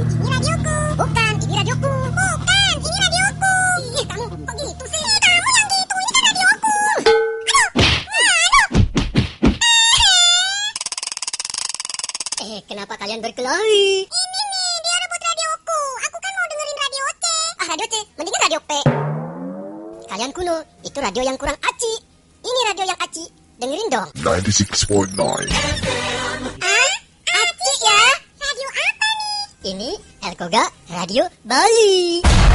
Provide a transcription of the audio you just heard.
ini radioku. Bukan, ini radioku. Bukan, ini radioku. Ih, kamu kok gitu sih? Kamu yang gitu, ini kan radioku. Kenapa kalian berkelahi? Ini nih, dia rebut radioku. Aku kan mau dengerin radio C. Radio C, mendingan radio P. Kalian kuno, itu radio yang kurang aci. Ini radio yang aci, dengerin dong. 96.9 Aci ya? Radio apa nih? Ini Elkoga Radio Bali.